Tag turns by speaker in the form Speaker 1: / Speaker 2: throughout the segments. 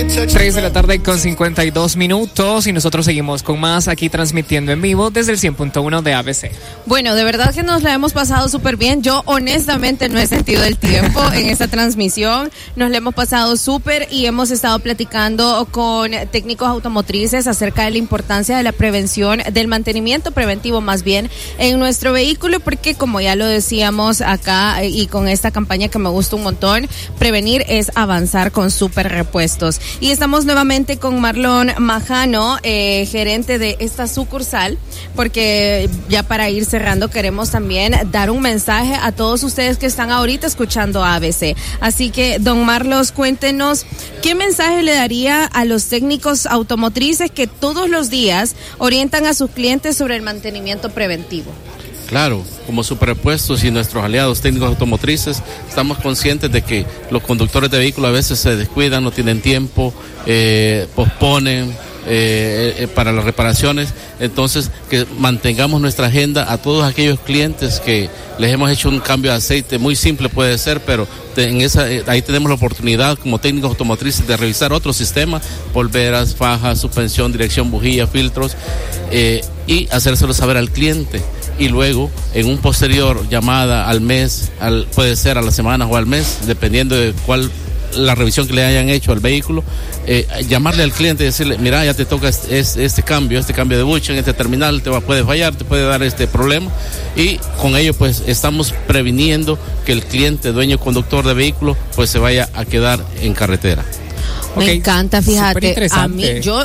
Speaker 1: 3 de la tarde con 52 minutos y nosotros seguimos con más aquí transmitiendo en vivo desde el 100.1 de ABC.
Speaker 2: Bueno, de verdad que nos la hemos pasado súper bien. Yo honestamente no he sentido el tiempo en esta transmisión. Nos la hemos pasado súper y hemos estado platicando con técnicos automotrices acerca de la importancia de la prevención, del mantenimiento preventivo más bien en nuestro vehículo, porque como ya lo decíamos acá y con esta campaña que me gusta un montón, prevenir es avanzar con súper repuestos. Y estamos nuevamente con Marlon Majano, gerente de esta sucursal, porque ya para ir cerrando queremos también dar un mensaje a todos ustedes que están ahorita escuchando ABC. Así que, don Marlos, cuéntenos, ¿qué mensaje le daría a los técnicos automotrices que todos los días orientan a sus clientes sobre el mantenimiento preventivo?
Speaker 3: Claro, como Superrepuestos y nuestros aliados técnicos automotrices, estamos conscientes de que los conductores de vehículos a veces se descuidan, no tienen tiempo, posponen para las reparaciones. Entonces, que mantengamos nuestra agenda a todos aquellos clientes que les hemos hecho un cambio de aceite, muy simple puede ser, pero ahí tenemos la oportunidad como técnicos automotrices de revisar otros sistemas, polveras, fajas, suspensión, dirección, bujía, filtros, y hacérselo saber al cliente. Y luego, en un posterior llamada al mes, puede ser a la semana o al mes, dependiendo de cuál la revisión que le hayan hecho al vehículo, llamarle al cliente y decirle, mira, ya te toca este cambio de buche en este terminal, puede fallar, te puede dar este problema, y con ello pues estamos previniendo que el cliente, dueño conductor de vehículo, pues se vaya a quedar en carretera.
Speaker 2: Me encanta, fíjate, a mí,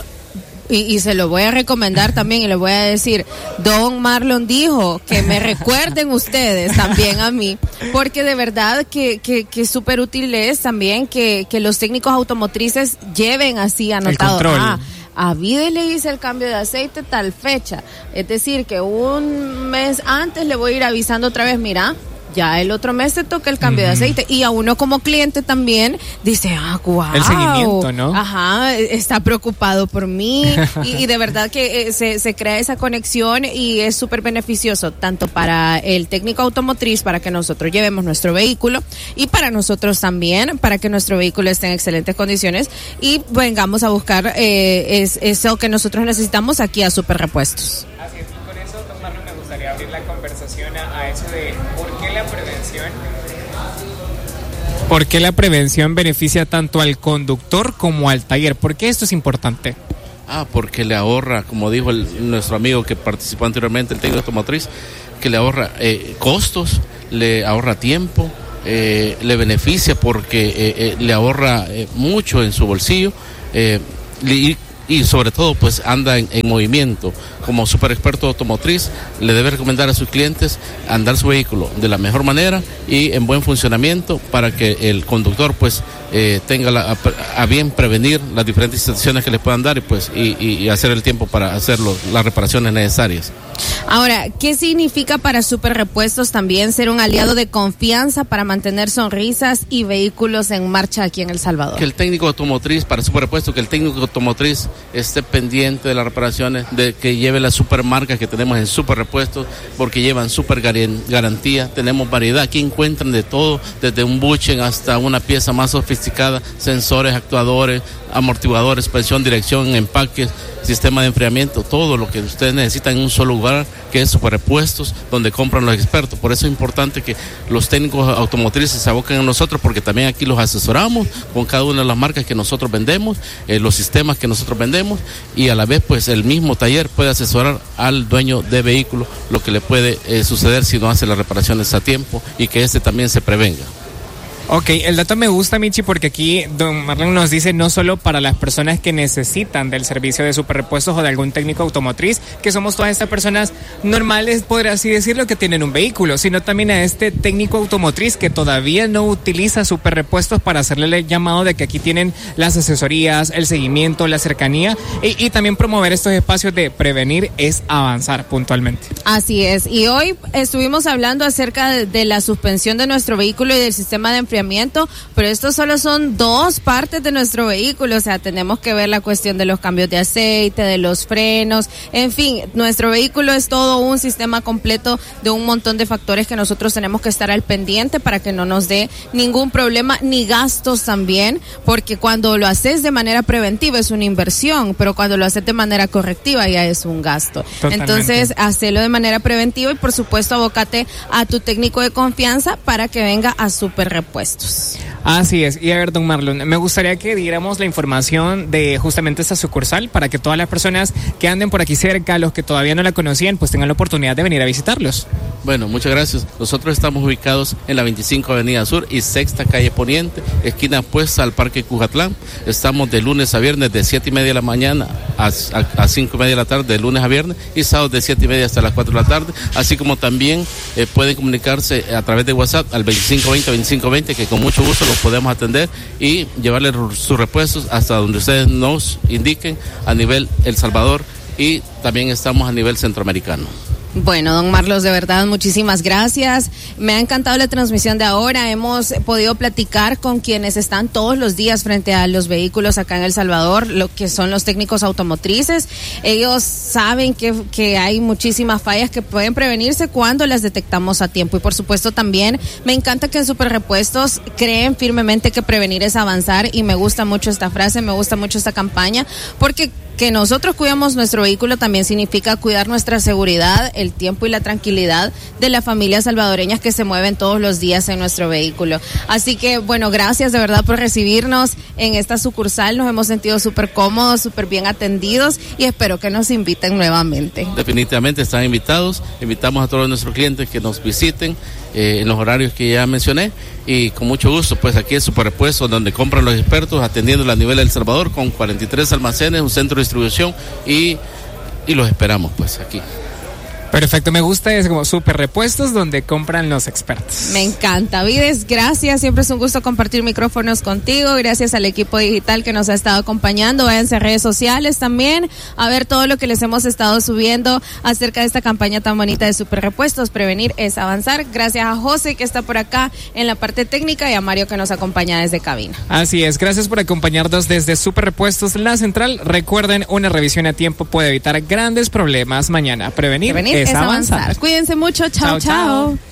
Speaker 2: y se lo voy a recomendar también y le voy a decir, don Marlon dijo que me recuerden ustedes también a mí, porque de verdad que súper útil es también que los técnicos automotrices lleven así anotado, a Vide le hice el cambio de aceite tal fecha, es decir que un mes antes le voy a ir avisando otra vez, mira, ya el otro mes te toca el cambio de aceite, y a uno como cliente también dice, wow,
Speaker 1: el seguimiento, ¿no?
Speaker 2: Ajá, está preocupado por mí, y de verdad que se crea esa conexión y es súper beneficioso, tanto para el técnico automotriz, para que nosotros llevemos nuestro vehículo, y para nosotros también, para que nuestro vehículo esté en excelentes condiciones y vengamos a buscar eso que nosotros necesitamos aquí a Superrepuestos.
Speaker 1: Así es, y con eso, don Marlon, me gustaría abrir la conversación a eso de ¿por qué la prevención beneficia tanto al conductor como al taller? ¿Por qué esto es importante?
Speaker 3: Porque le ahorra, como dijo nuestro amigo que participó anteriormente, el técnico automotriz, que le ahorra costos, le ahorra tiempo, le beneficia porque le ahorra mucho en su bolsillo, y sobre todo pues anda en movimiento. Como super experto automotriz le debe recomendar a sus clientes andar su vehículo de la mejor manera y en buen funcionamiento para que el conductor pues tenga a bien prevenir las diferentes situaciones que le puedan dar y hacer el tiempo para hacer las reparaciones necesarias.
Speaker 2: Ahora, ¿qué significa para Superrepuestos también ser un aliado de confianza para mantener sonrisas y vehículos en marcha aquí en El Salvador?
Speaker 3: Que el técnico automotriz, para Superrepuestos, que el técnico automotriz esté pendiente de las reparaciones, de que lleve las supermarcas que tenemos en Superrepuestos, porque llevan super garantía, tenemos variedad, aquí encuentran de todo, desde un buche hasta una pieza más sofisticada, sensores, actuadores, amortiguadores, suspensión, dirección, empaques, sistema de enfriamiento, todo lo que ustedes necesitan en un solo lugar, que es Superrepuestos, donde compran los expertos. Por eso es importante que los técnicos automotrices se aboquen a nosotros, porque también aquí los asesoramos con cada una de las marcas que nosotros vendemos, los sistemas que nosotros vendemos, y a la vez pues el mismo taller puede asesorar al dueño de vehículo lo que le puede suceder si no hace las reparaciones a tiempo, y que también se prevenga.
Speaker 1: Ok, el dato me gusta, Michi, porque aquí don Marlon nos dice no solo para las personas que necesitan del servicio de Superrepuestos o de algún técnico automotriz, que somos todas estas personas normales, por así decirlo, que tienen un vehículo, sino también a este técnico automotriz que todavía no utiliza Superrepuestos para hacerle el llamado de que aquí tienen las asesorías, el seguimiento, la cercanía y también promover estos espacios de prevenir es avanzar puntualmente.
Speaker 2: Así es, y hoy estuvimos hablando acerca de la suspensión de nuestro vehículo y del sistema de enfriamiento enfriamiento, pero estos solo son 2 partes de nuestro vehículo, o sea, tenemos que ver la cuestión de los cambios de aceite, de los frenos, en fin, nuestro vehículo es todo un sistema completo de un montón de factores que nosotros tenemos que estar al pendiente para que no nos dé ningún problema, ni gastos también, porque cuando lo haces de manera preventiva es una inversión, pero cuando lo haces de manera correctiva ya es un gasto.
Speaker 1: Totalmente.
Speaker 2: Entonces, hacelo de manera preventiva y por supuesto abócate a tu técnico de confianza para que venga a Super Repuestos.
Speaker 1: Así es. Y a ver, don Marlon, me gustaría que diéramos la información de justamente esta sucursal para que todas las personas que anden por aquí cerca, los que todavía no la conocían, pues tengan la oportunidad de venir a visitarlos.
Speaker 3: Bueno, muchas gracias. Nosotros estamos ubicados en la 25 Avenida Sur y 6ª Calle Poniente, esquina opuesta al Parque Cujatlán. Estamos de lunes a viernes de 7:30 de la mañana a 5:30 de la tarde, de lunes a viernes, y sábados de 7:30 hasta las 4 de la tarde, así como también pueden comunicarse a través de WhatsApp al 2520-2520, que con mucho gusto los podemos atender y llevarles sus repuestos hasta donde ustedes nos indiquen a nivel El Salvador, y también estamos a nivel centroamericano.
Speaker 2: Bueno, don Marlos, de verdad, muchísimas gracias. Me ha encantado la transmisión de ahora. Hemos podido platicar con quienes están todos los días frente a los vehículos acá en El Salvador, lo que son los técnicos automotrices. Ellos saben que hay muchísimas fallas que pueden prevenirse cuando las detectamos a tiempo. Y por supuesto también me encanta que en Super Repuestos creen firmemente que prevenir es avanzar, y me gusta mucho esta frase, me gusta mucho esta campaña, porque que nosotros cuidemos nuestro vehículo también significa cuidar nuestra seguridad, el tiempo y la tranquilidad de las familias salvadoreñas que se mueven todos los días en nuestro vehículo. Así que, bueno, gracias de verdad por recibirnos en esta sucursal. Nos hemos sentido súper cómodos, súper bien atendidos, y espero que nos inviten nuevamente.
Speaker 3: Definitivamente están invitados. Invitamos a todos nuestros clientes que nos visiten en los horarios que ya mencioné, y con mucho gusto, pues aquí es Super Repuestos, donde compran los expertos, atendiendo a nivel de El Salvador, con 43 almacenes, un centro de distribución, y los esperamos pues aquí.
Speaker 1: Perfecto, me gusta, es como Super Repuestos, donde compran los expertos.
Speaker 2: Me encanta. Vides, gracias, siempre es un gusto compartir micrófonos contigo, gracias al equipo digital que nos ha estado acompañando. Váyanse a redes sociales también a ver todo lo que les hemos estado subiendo acerca de esta campaña tan bonita de Super Repuestos. Prevenir es avanzar. Gracias a José, que está por acá en la parte técnica, y a Mario, que nos acompaña desde cabina.
Speaker 1: Así es, gracias por acompañarnos desde Super Repuestos, la central. Recuerden, una revisión a tiempo puede evitar grandes problemas mañana. Prevenir es avanzar.
Speaker 2: Cuídense mucho. Chao, chao.